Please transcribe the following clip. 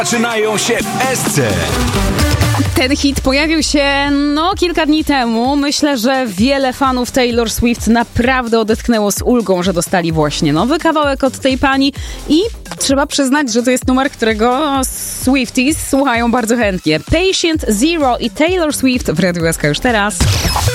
Zaczynają się w SC. Ten hit pojawił się kilka dni temu. Myślę, że wiele fanów Taylor Swift naprawdę odetchnęło z ulgą, że dostali właśnie nowy kawałek od tej pani i trzeba przyznać, że to jest numer, którego Swifties słuchają bardzo chętnie. Patient Zero i Taylor Swift w Radiu SK już teraz.